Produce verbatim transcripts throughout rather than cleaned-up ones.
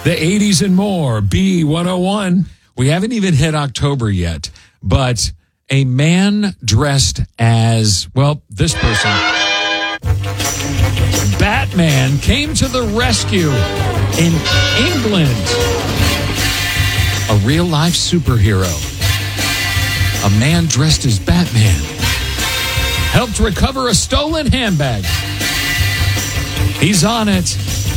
The eighties and more, B one oh one. We haven't even hit October yet, but a man dressed as, well, this person, Batman, came to the rescue in England. A real-life superhero. A man dressed as Batman helped recover a stolen handbag. He's on it.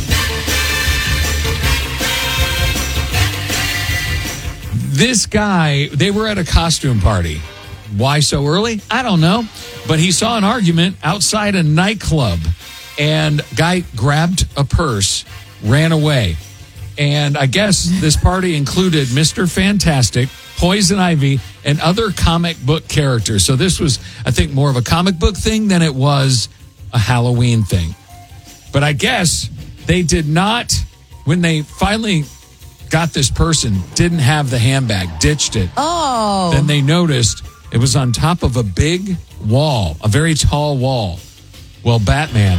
This guy, they were at a costume party. Why so early? I don't know. But he saw an argument outside a nightclub, and guy grabbed a purse, ran away. And I guess this party included Mister Fantastic, Poison Ivy, and other comic book characters. So this was, I think, more of a comic book thing than it was a Halloween thing. But I guess they did not, when they finally got this person, didn't have the handbag, ditched it. Oh. Then they noticed it was on top of a big wall, a very tall wall. Well, Batman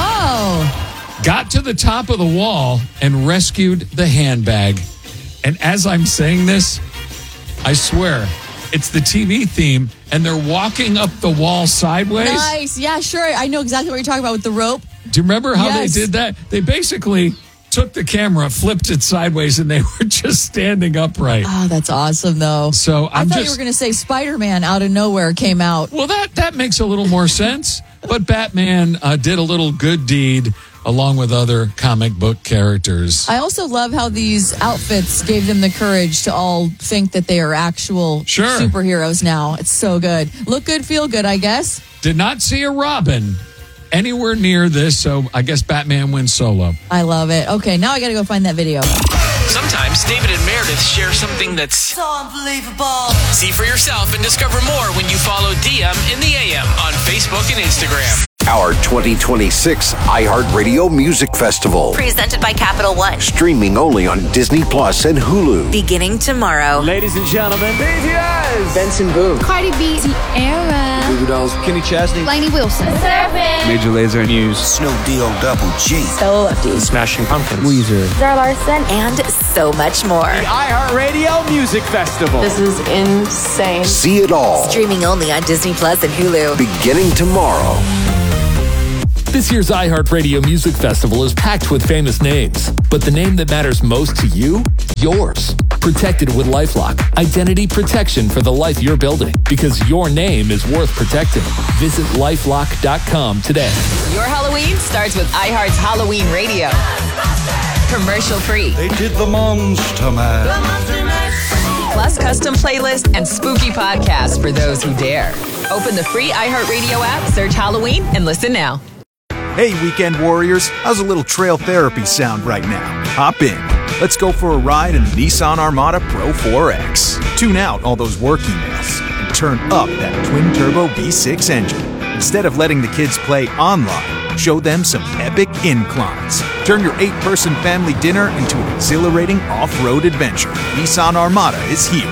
Oh. got to the top of the wall and rescued the handbag. And as I'm saying this, I swear, it's the T V theme, and they're walking up the wall sideways. Nice. Yeah, sure. I know exactly what you're talking about with the rope. Do you remember how Yes. they did that? They basically took the camera, flipped it sideways, and they were just standing upright. Oh, that's awesome, though. So I I'm thought just, you were going to say Spider-Man out of nowhere came out. well, that, that makes a little more sense. But Batman uh, did a little good deed along with other comic book characters. I also love how these outfits gave them the courage to all think that they are actual Sure. superheroes now. It's so good. Look good, feel good, I guess. Did not see a Robin anywhere near this, so I guess Batman wins solo. I love it. Okay, now I got to go find that video. Sometimes David and Meredith share something that's So unbelievable. see for yourself and discover more when you follow D M in the A M on Facebook and Instagram. Our twenty twenty-six iHeartRadio Music Festival. Presented by Capital One. Streaming only on Disney Plus and Hulu. Beginning tomorrow. Ladies and gentlemen, B T S, Benson Boone, Cardi B, Tierra, Kenny Chesney, Lainey Wilson, Major Lazer News, Snoop D-O Double G. Stella Lefty. Smashing Pumpkins, Weezer. Zara Larson. And so much more. iHeartRadio Music Festival. This is insane. See it all. Streaming only on Disney Plus and Hulu. Beginning tomorrow. This year's iHeartRadio Music Festival is packed with famous names, but the name that matters most to you? Yours. Protected with LifeLock. Identity protection for the life you're building, because your name is worth protecting. Visit lifelock dot com today. Your Halloween starts with iHeart's Halloween Radio. Commercial free. They did the Monster Mash. Plus custom playlist and spooky podcasts for those who dare. Open the free iHeartRadio app, search Halloween, and listen now. Hey, weekend warriors, how's a little trail therapy sound right now? Hop in. Let's go for a ride in the Nissan Armada Pro four X. Tune out all those work emails and turn up that twin-turbo V six engine. Instead of letting the kids play online, show them some epic inclines. Turn your eight-person family dinner into an exhilarating off-road adventure. Nissan Armada is here.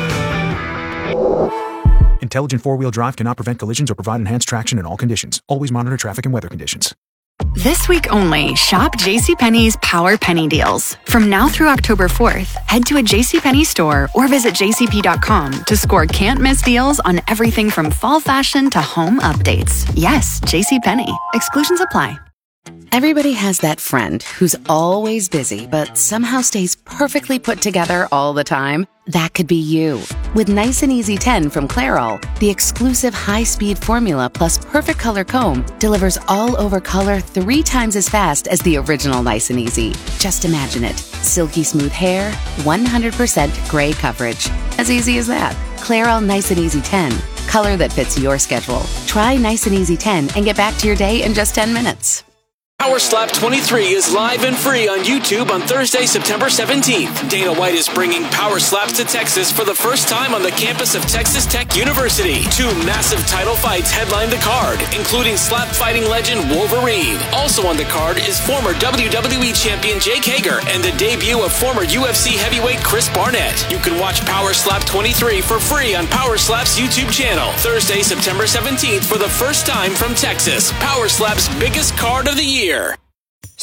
Intelligent four-wheel drive cannot prevent collisions or provide enhanced traction in all conditions. Always monitor traffic and weather conditions. This week only, shop JCPenney's Power Penny Deals. From now through October fourth, head to a JCPenney store or visit j c p dot com to score can't-miss deals on everything from fall fashion to home updates. Yes, JCPenney. Exclusions apply. Everybody has that friend who's always busy but somehow stays perfectly put together all the time. That could be you. With Nice and Easy ten from Clairol, the exclusive high-speed formula plus perfect color comb delivers all-over color three times as fast as the original Nice and Easy. Just imagine it. Silky smooth hair, one hundred percent gray coverage. As easy as that. Clairol Nice and Easy ten. Color that fits your schedule. Try Nice and Easy ten and get back to your day in just ten minutes. Power Slap twenty-three is live and free on YouTube on Thursday, September seventeenth. Dana White is bringing Power Slaps to Texas for the first time on the campus of Texas Tech University. Two massive title fights headline the card, including slap fighting legend Wolverine. Also on the card is former W W E champion Jake Hager and the debut of former U F C heavyweight Chris Barnett. You can watch Power Slap twenty-three for free on Power Slap's YouTube channel. Thursday, September seventeenth for the first time from Texas. Power Slap's biggest card of the year.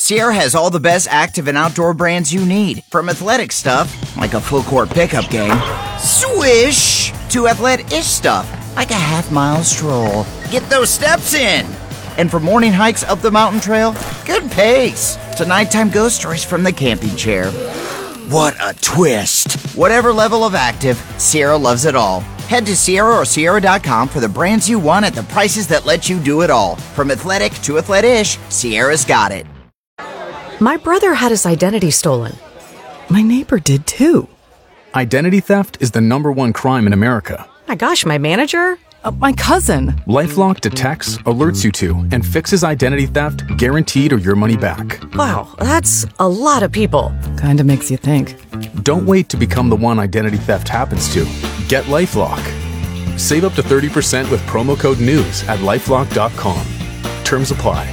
Sierra has all the best active and outdoor brands you need. From athletic stuff, like a full court pickup game, swish, to athletic-ish stuff, like a half-mile stroll. Get those steps in. And for morning hikes up the mountain trail, good pace. To nighttime ghost stories from the camping chair. What a twist. Whatever level of active, Sierra loves it all. Head to Sierra or Sierra dot com for the brands you want at the prices that let you do it all. From athletic to athletic-ish, Sierra's got it. My brother had his identity stolen. My neighbor did too. Identity theft is the number one crime in America. My gosh, my manager? Uh, my cousin. LifeLock detects, alerts you to, and fixes identity theft guaranteed or your money back. Wow, that's a lot of people. Kinda makes you think. Don't wait to become the one identity theft happens to. Get LifeLock. Save up to thirty percent with promo code NEWS at lifelock dot com. Terms apply.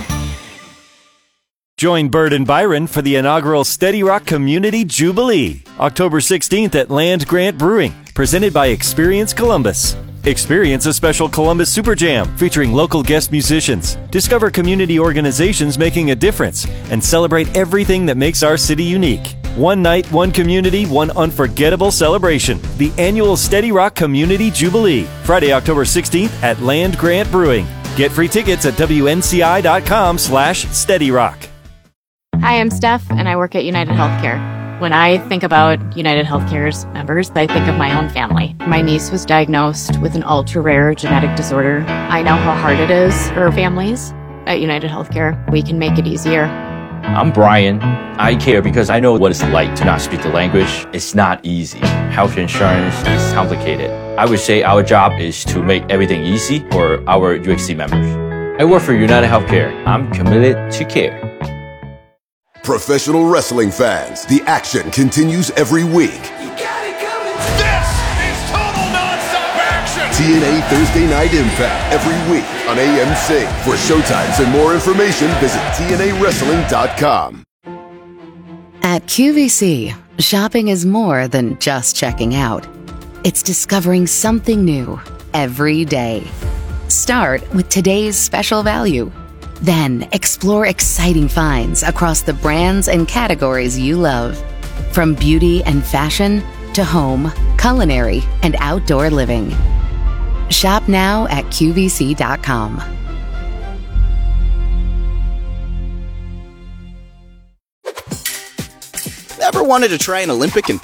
Join Bird and Byron for the inaugural Steady Rock Community Jubilee, October sixteenth at Land Grant Brewing, presented by Experience Columbus. Experience a special Columbus Super Jam featuring local guest musicians. Discover community organizations making a difference and celebrate everything that makes our city unique. One night, one community, one unforgettable celebration. The annual Steady Rock Community Jubilee, Friday, October sixteenth at Land Grant Brewing. Get free tickets at W N C I dot com slash Steady Rock. Hi, I'm Steph, and I work at United Healthcare. When I think about United Healthcare's members, I think of my own family. My niece was diagnosed with an ultra-rare genetic disorder. I know how hard it is for families. At United Healthcare, we can make it easier. I'm Brian. I care because I know what it's like to not speak the language. It's not easy. Health insurance is complicated. I would say our job is to make everything easy for our U X C members. I work for United Healthcare. I'm committed to care. Professional wrestling fans, the action continues every week. You got it coming. This is total nonstop action. T N A Thursday Night Impact every week on A M C. For showtimes and more information, visit T N A wrestling dot com. At Q V C, shopping is more than just checking out. It's discovering something new every day. Start with today's special value. Then explore exciting finds across the brands and categories you love. From beauty and fashion to home, culinary, and outdoor living. Shop now at Q V C dot com. Ever wanted to try an Olympic and